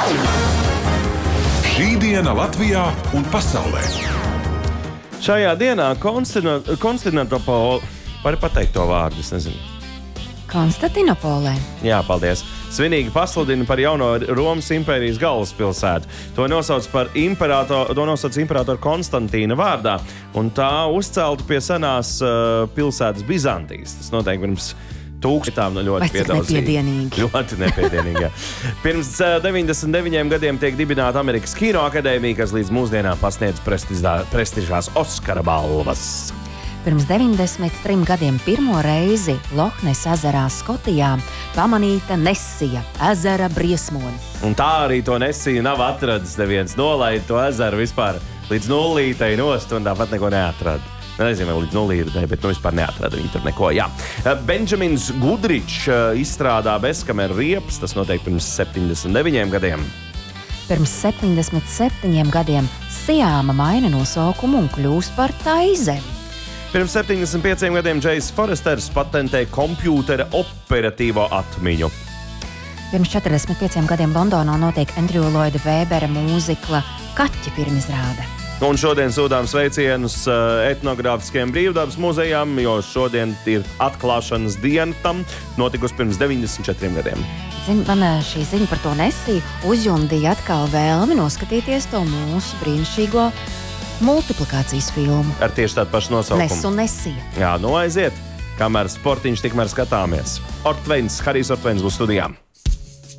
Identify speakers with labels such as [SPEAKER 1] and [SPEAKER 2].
[SPEAKER 1] Šī diena Latvijā un pasaulē.
[SPEAKER 2] Šajā dienā Konstantinopolē, var pateikt to vārdu, es nezinu.
[SPEAKER 3] Konstantinopolē.
[SPEAKER 2] Jā, paldies. Svinīgi pasludina par jauno Romas impērijas galvaspilsētu. To nosauc imperatoru Konstantīna vārdā, un tā uzcelta pie senās pilsētas Bizantijas. Tas notiek pirms tūkstošiem ļoti
[SPEAKER 3] nepiedienīgi.
[SPEAKER 2] Ļoti nepiedienīgi. Pirms 99 gadiem tiek dibināta Amerikas Kino akadēmija, kas līdz mūsdienām pasniedz prestižās Oskara balvas.
[SPEAKER 3] Pirms 93 gadiem pirmo reizi Lohnes ezerā Skotijā pamanīta Nesija ezera briesmonis.
[SPEAKER 2] Un tā arī to Nesiju nav atradis neviens. Nolaida to ezeru vispār līdz nullītei nost un tāpat neko neatrada. Nezinu, vai līdz nullītei, bet vispār neatrada viņi tur neko. Jā. Benjamins Gudričs izstrādā bezkameru riepas, tas notiek pirms 79 gadiem.
[SPEAKER 3] Pirms 77 gadiem Siāma maina nosaukumu un kļūst par Taizemi.
[SPEAKER 2] Pirms 75 gadiem Džejs Foresters patentēja kompjūtera operatīvo atmiņu.
[SPEAKER 3] Pirms 45 gadiem Londonā notiek Andrew Lloyda Webera mūzikla Kaķi pirmizrāde.
[SPEAKER 2] Un šodien sūtām sveicienus etnogrāfiskajiem brīvdabas muzejām, jo šodien ir atklāšanas diena tam, notikusi pirms 94 gadiem.
[SPEAKER 3] Man šī ziņa par to Nesiju uzjundīja atkal vēlmi noskatīties to mūsu brīnišķīgo multiplikācijas filmu.
[SPEAKER 2] Ar tieši tādu pašu nosaukumu.
[SPEAKER 3] Nes un Nesija.
[SPEAKER 2] Jā, aiziet, kamēr sportiņš tikmēr skatāmies. Harijs Ortveins būs studijā.